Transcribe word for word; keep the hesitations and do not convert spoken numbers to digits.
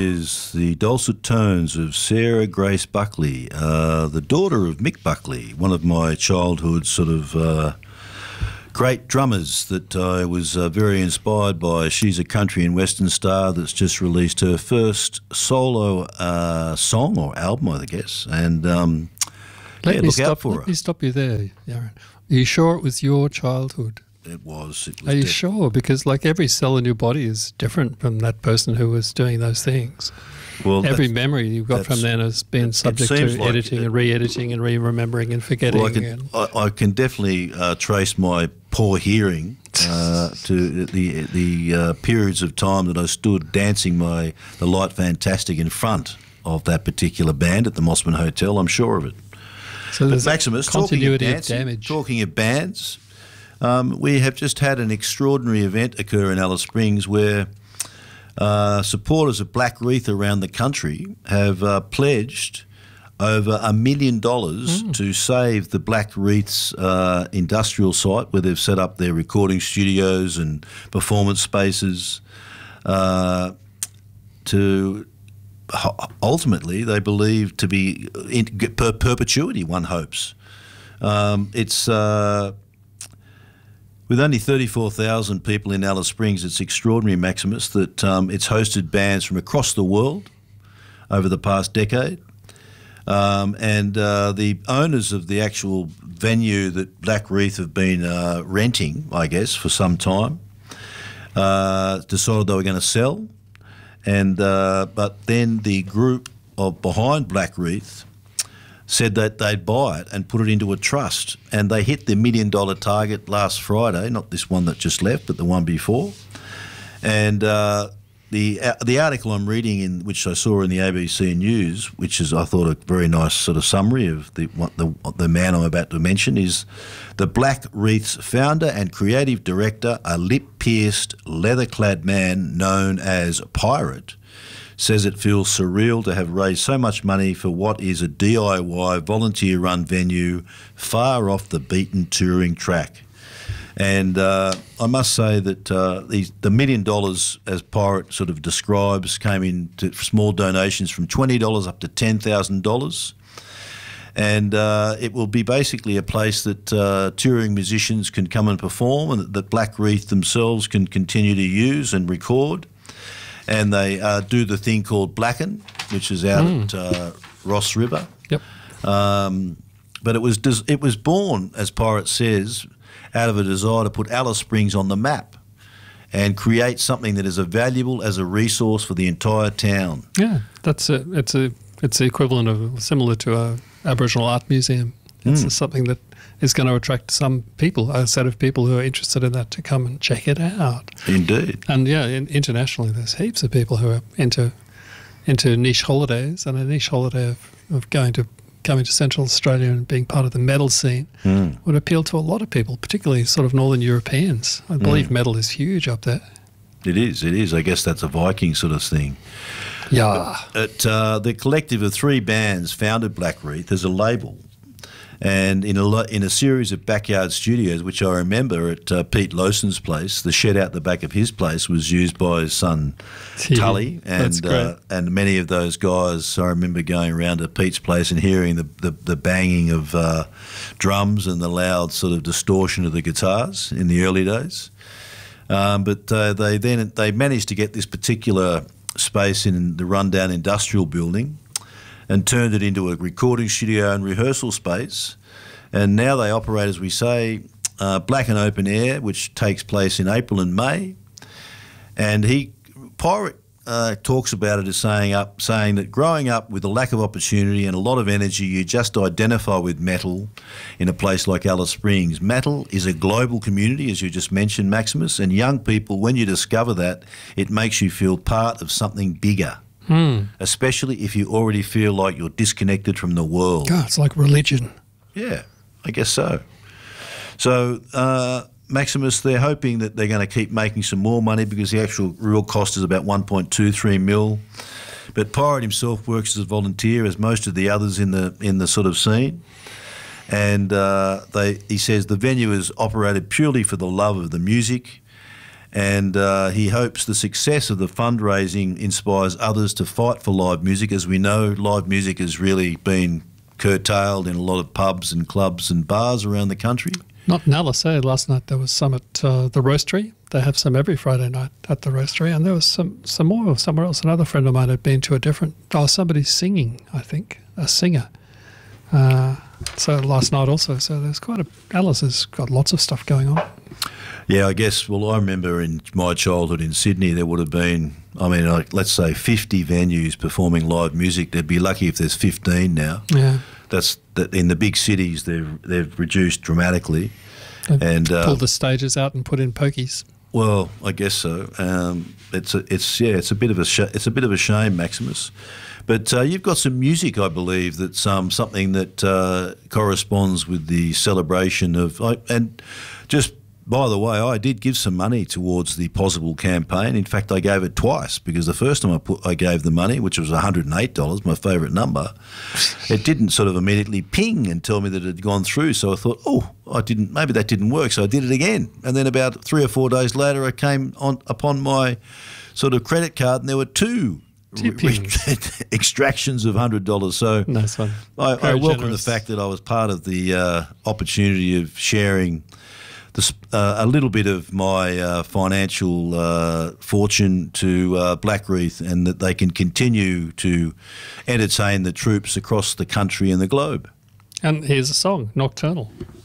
is the dulcet tones of Sarah Grace Buckley, uh, the daughter of Mick Buckley, one of my childhood sort of uh, great drummers that I was uh, very inspired by. She's a country and western star that's just released her first solo uh, song or album, I guess, and um, let yeah, me look stop, out for let her. Let me stop you there, Yaron. Are you sure it was your childhood? It was. It was Are you def- sure? Because like every cell in your body is different from that person who was doing those things. Well, every that's- memory you've got from that's- then has been it subject to seems like editing it- and re-editing and re-remembering and forgetting. Well, I can, and, I, I can definitely uh, trace my poor hearing uh, to the the uh, periods of time that I stood dancing my the Light Fantastic in front of that particular band at the Mossman Hotel. I'm sure of it. so But there's Maximus, a continuity talking of, of dancing, damage. talking of bands, um, we have just had an extraordinary event occur in Alice Springs where uh, supporters of Black Reef around the country have uh, pledged over a million dollars to save the Black Reef's uh, industrial site where they've set up their recording studios and performance spaces uh, to ultimately, they believe, to be in per perpetuity, one hopes. Um, it's uh, with only thirty-four thousand people in Alice Springs, it's extraordinary, Maximus, that um, it's hosted bands from across the world over the past decade. Um, and uh, the owners of the actual venue that Black Reef have been uh, renting, I guess, for some time, uh, decided they were going to sell. And uh, but then the group of behind Black Reef said that they'd buy it and put it into a trust, and they hit the million dollar target last Friday, not this one that just left, but the one before. And uh, the uh, the article I'm reading, in which I saw in the A B C News, which is I thought a very nice sort of summary of the what the the man I'm about to mention, is the Black Reef's founder and creative director, a lip-pierced, leather-clad man known as Pirate, says it feels surreal to have raised so much money for what is a D I Y, volunteer-run venue far off the beaten touring track. And uh, I must say that uh, the, the million dollars, as Pirate sort of describes, came in to small donations from twenty dollars up to ten thousand dollars. And uh, it will be basically a place that uh, touring musicians can come and perform, and that, that Black Reef themselves can continue to use and record. And they uh, do the thing called Blacken, which is out mm. at uh, Ross River. Yep. Um, but it was des- it was born, as Pirate says, out of a desire to put Alice Springs on the map and create something that is as valuable as a resource for the entire town. Yeah, that's a, it's a it's the equivalent of similar to a Aboriginal art museum. It's Mm. something that is going to attract some people, a set of people who are interested in that, to come and check it out. Indeed. And yeah, in, internationally, there's heaps of people who are into into niche holidays, and a niche holiday of, of going to coming to Central Australia and being part of the metal scene Mm. would appeal to a lot of people, particularly sort of Northern Europeans. I believe Mm. metal is huge up there. It is, it is. I guess that's a Viking sort of thing. Yeah. At, uh, the collective of three bands founded Black Reef as a label, and in a lo- in a series of backyard studios, which I remember at uh, Pete Lowson's place, the shed out the back of his place was used by his son Tully, That's and great. uh, and many of those guys. I remember going around to Pete's place and hearing the the, the banging of uh, drums and the loud sort of distortion of the guitars in the early days. Um, but uh, they then they managed to get this particular space in the rundown industrial building and turned it into a recording studio and rehearsal space. And now they operate, as we say, uh, Black and Open Air, which takes place in April and May. And he, Pirate uh, talks about it as saying up, saying that growing up with a lack of opportunity and a lot of energy, you just identify with metal in a place like Alice Springs. Metal is a global community, as you just mentioned, Maximus, and young people, when you discover that, it makes you feel part of something bigger. Hmm. Especially if you already feel like you're disconnected from the world. God, it's like religion. Yeah, I guess so. So, uh, Maximus, they're hoping that they're going to keep making some more money because the actual real cost is about one point two three mil. But Pirate himself works as a volunteer, as most of the others in the in the sort of scene. And uh, they, he says the venue is operated purely for the love of the music. And uh, he hopes the success of the fundraising inspires others to fight for live music. As we know, live music has really been curtailed in a lot of pubs and clubs and bars around the country. Not in Alice, eh? Last night there was some at uh, the Roastery. They have some every Friday night at the Roastery, and there was some, some more somewhere else. Another friend of mine had been to a different... Oh, somebody singing, I think, a singer. Uh, so last night also. So there's quite a... Alice has got lots of stuff going on. Yeah, I guess, well, I remember in my childhood in Sydney there would have been, I mean, like, let's say fifty venues performing live music. They'd be lucky if there's fifteen now. Yeah. That's that in the big cities they've they've reduced dramatically. They've and uh, pulled the stages out and put in pokies. Well, I guess so. Um, it's a, it's yeah, it's a bit of a sh- it's a bit of a shame, Maximus. But uh, you've got some music, I believe, that's um, something that uh, corresponds with the celebration of. I, and just by the way, I did give some money towards the Possible campaign. In fact, I gave it twice because the first time I put I gave the money, which was one hundred eight dollars, my favourite number, it didn't sort of immediately ping and tell me that it had gone through. So I thought, oh, I didn't. Maybe that didn't work. So I did it again, and then about three or four days later, I came on upon my sort of credit card, and there were two re- extractions of one hundred dollars. So nice one. I, I welcome generous. the fact that I was part of the uh, opportunity of sharing the, uh, a little bit of my uh, financial uh, fortune to uh, Blackreath, and that they can continue to entertain the troops across the country and the globe. And here's a song, Nocturnal.